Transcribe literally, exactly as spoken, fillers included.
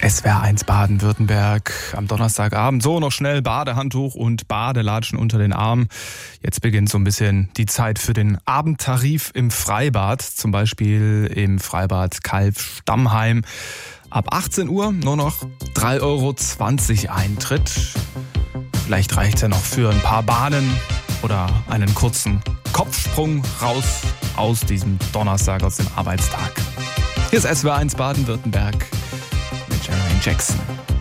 S W R eins Baden-Württemberg am Donnerstagabend. So, noch schnell Badehandtuch und Badelatschen unter den Armen. Jetzt beginnt so ein bisschen die Zeit für den Abendtarif im Freibad. Zum Beispiel im Freibad Calw-Stammheim. Ab achtzehn Uhr nur noch drei Euro zwanzig Eintritt. Vielleicht reicht es ja noch für ein paar Bahnen oder einen kurzen Kopfsprung raus aus diesem Donnerstag, aus dem Arbeitstag. Hier ist S W R eins Baden-Württemberg mit Jeremy Jackson.